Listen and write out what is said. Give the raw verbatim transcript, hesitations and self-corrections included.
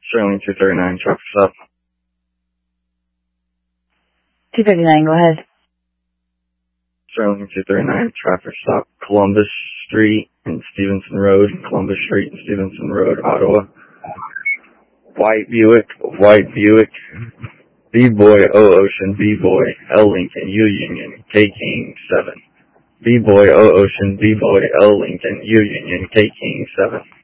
Sterling two thirty-nine, traffic stop. two thirty-nine, go ahead. Sterling two thirty-nine, traffic stop. Columbus Street and Stevenson Road. Columbus Street and Stevenson Road, Ottawa. White Buick, White Buick. B-Boy, O Ocean, B-Boy, L Lincoln, U Union, K King seven. B-Boy, O Ocean, B-Boy, L Lincoln, U Union, K King seven.